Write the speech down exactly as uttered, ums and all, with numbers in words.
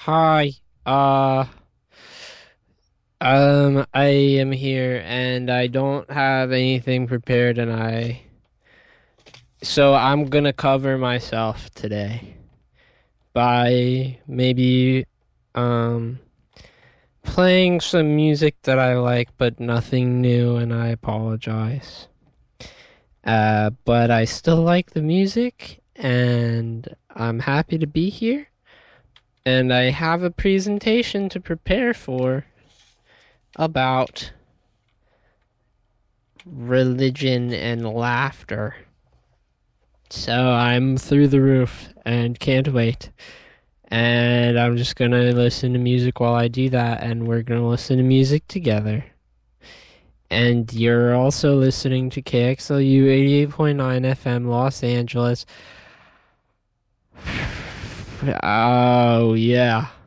Hi. Uh, um, I am here and I don't have anything prepared and I so I'm gonna cover myself today by maybe um playing some music that I like but nothing new and I apologize. Uh, but I still like the music and I'm happy to be here and I have a presentation to prepare for about religion and laughter. So I'm through the roof and can't wait. And I'm just gonna listen to music while I do that, and we're gonna listen to music together. And you're also listening to K X L U eighty-eight point nine F M Los Angeles. Oh, yeah.